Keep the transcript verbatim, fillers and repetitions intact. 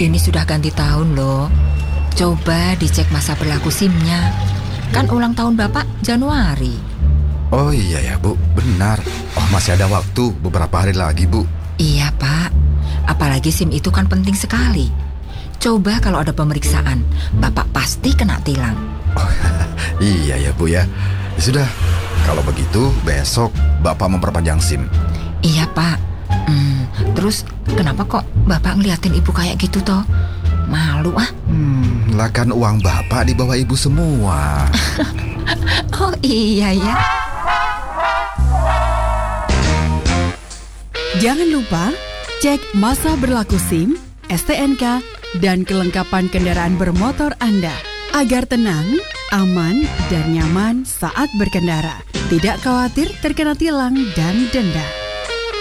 Ini sudah ganti tahun loh. Coba dicek masa berlaku SIM-nya. Kan ulang tahun Bapak Januari. Oh iya ya Bu, benar. Oh masih ada waktu beberapa hari lagi Bu. Iya Pak, apalagi SIM itu kan penting sekali. Coba kalau ada pemeriksaan, Bapak pasti kena tilang. Oh iya ya Bu ya. Ya sudah, kalau begitu besok Bapak memperpanjang SIM. Iya Pak. Hmm, terus kenapa kok Bapak ngeliatin Ibu kayak gitu toh? Malu ah. Hmm, lah kan uang Bapak di bawah Ibu semua. Oh iya ya. Jangan lupa cek masa berlaku SIM, S T N K, dan kelengkapan kendaraan bermotor Anda agar tenang, aman, dan nyaman saat berkendara. Tidak khawatir terkena tilang dan denda.